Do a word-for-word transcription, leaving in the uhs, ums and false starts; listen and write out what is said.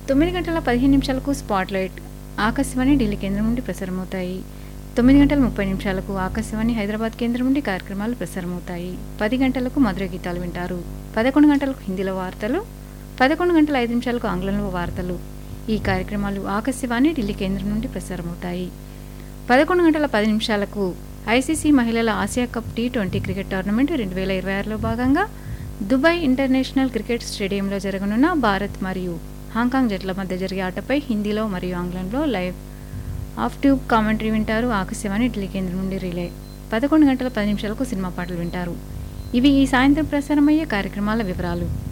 తొమ్మిది గంటల పదిహేను నిమిషాలకు స్పాట్లైట్ ఆకాశవాణి ఢిల్లీ కేంద్రం నుండి ప్రసారమవుతాయి. తొమ్మిది గంటల ముప్పై నిమిషాలకు ఆకాశవాణి హైదరాబాద్ కేంద్రం నుండి కార్యక్రమాలు ప్రసారమవుతాయి. పది గంటలకు మధుర గీతాలు వింటారు. పదకొండు గంటలకు హిందీలో వార్తలు, పదకొండు గంటల ఐదు నిమిషాలకు ఆంగ్లంలో వార్తలు. ఈ కార్యక్రమాలు ఆకాశవాణి ఢిల్లీ కేంద్రం నుండి ప్రసారమవుతాయి. పదకొండు గంటల పది నిమిషాలకు ఐసీసీ మహిళల Asia cup T twenty cricket tournament రెండు వేల ఇరవై ఆరులో భాగంగా దుబాయ్ ఇంటర్నేషనల్ క్రికెట్ స్టేడియంలో జరగనున్న భారత్ మరియు హాంకాంగ్ జట్ల మధ్య జరిగే ఆటపై హిందీలో మరియు ఆంగ్లంలో లైవ్ ఆఫ్ ట్యూబ్ కామెంటరీ వింటారు. ఆకాశవాణి ఢిల్లీ కేంద్రం నుండి రిలే. పదకొండు గంటల పది నిమిషాలకు సినిమా పాటలు వింటారు. ఇవి ఈ సాయంత్రం ప్రసారమయ్యే కార్యక్రమాల వివరాలు.